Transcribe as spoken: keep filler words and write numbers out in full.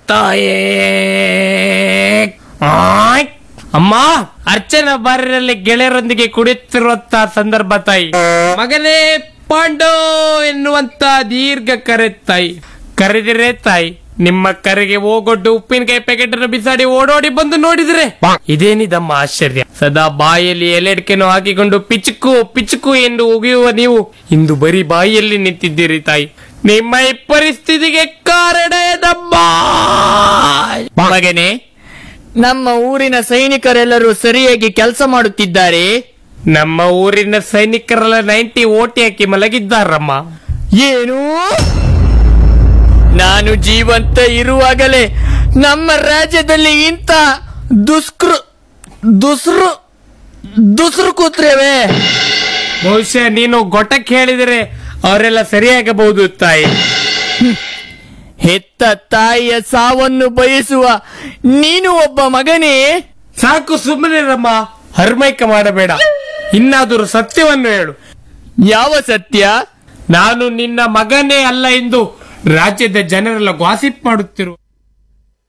ತಾಯೇ. ಆಯ್. ಅಮ್ಮ, ಅರ್ಚನಾ ಬಾರಿನಲ್ಲಿ ಗೆಳೆಯರೊಂದಿಗೆ ಕುಡಿಯುತ್ತಿರುವಂತ ಸಂದರ್ಭ ತಾಯಿ. ಮಗನೇ ಪಾಂಡು ಎನ್ನುವಂತ ದೀರ್ಘ ಕರೆ ತಾಯಿ. ಕರೆದಿರೆ ತಾಯಿ, ನಿಮ್ಮ ಕರೆಗೆ ಹೋಗೊಡ್ಡು ಉಪ್ಪಿನಕಾಯಿ ಪ್ಯಾಕೆಟ್ ಅನ್ನು ಬಿಸಾಡಿ ಓಡೋಡಿ ಬಂದು ನೋಡಿದ್ರೆ ಇದೇನಿದಮ್ಮ ಆಶ್ಚರ್ಯ. ಸದಾ ಬಾಯಲ್ಲಿ ಎಲೆಡ್ಕೆನೋ ಹಾಕಿಕೊಂಡು ಪಿಚುಕು ಪಿಚುಕು ಎಂದು ಉಗಿಯುವ ನೀವು ಇಂದು ಬರೀ ಬಾಯಿಯಲ್ಲಿ ನಿಂತಿದ್ದೀರಿ ತಾಯಿ. ನಿಮ್ಮ ಈ ಪರಿಸ್ಥಿತಿಗೆ ಕಾರಣ ಏನಮ್ಮ? ಮಗನೇ, ನಮ್ಮ ಊರಿನ ಸೈನಿಕರೆಲ್ಲರೂ ಸರಿಯಾಗಿ ಕೆಲಸ ಮಾಡುತ್ತಿದ್ದಾರೆ. ನಮ್ಮ ಊರಿನ ಸೈನಿಕರೆಲ್ಲ ನೈಂಟಿ ಓಟಿ ಹಾಕಿ ಮಲಗಿದ್ದಾರಮ್ಮ. ಏನು? ನಾನು ಜೀವಂತ ಇರುವಾಗಲೇ ನಮ್ಮ ರಾಜ್ಯದಲ್ಲಿ ಇಂಥ ದುಷ್ಕೃ ದುಸ್ರು ದುಸ್ರು ಕೂತ್ರೇವೆ. ಬಹುಶಃ ನೀನು ಗೊಟ್ಟಕ್ಕೆ ಹೇಳಿದರೆ ಅವರೆಲ್ಲ ಸರಿಯಾಗಬಹುದು ತಾಯಿ. ಹೆತ್ತ ತಾಯಿಯ ಸಾವನ್ನು ಬಯಸುವ ನೀನು ಒಬ್ಬ ಮಗನೇ. ಸಾಕು, ಸುಮ್ಮನೆ ರಮ್ಮ, ಹರ್ಮೈಕ ಮಾಡಬೇಡ. ಇನ್ನಾದರೂ ಸತ್ಯವನ್ನು ಹೇಳು. ಯಾವ ಸತ್ಯ? ನಾನು ನಿನ್ನ ಮಗನೇ ಅಲ್ಲ ಎಂದು ರಾಜ್ಯದ ಜನರೆಲ್ಲ ಗಾಸಿಪ್ ಮಾಡುತ್ತಿರು.